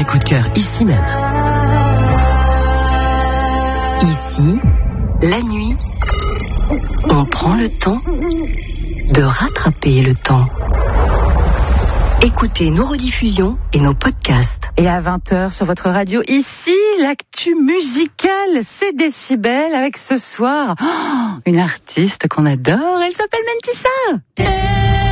coup de cœur ici même. Ici, la nuit, on prend le temps de rattraper le temps. Écoutez nos rediffusions et nos podcasts. Et à 20h sur votre radio, ici, l'actu musicale, c'est Décibel, avec ce soir une artiste qu'on adore, elle s'appelle Mentissa.